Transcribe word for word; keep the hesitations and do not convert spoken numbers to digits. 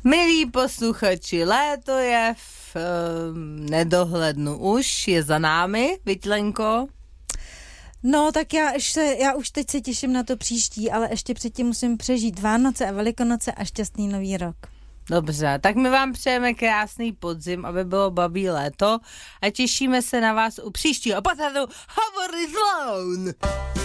Milí posluchači, léto je v um, nedohlednu už, je za námi, viď Lenko? No, tak já, ještě, já už teď se těším na to příští, ale ještě předtím musím přežít Vánoce a Velikonoce a šťastný nový rok. Dobře, tak my vám přejeme krásný podzim, aby bylo babí léto a těšíme se na vás u příštího pořadu Hovory Zloun.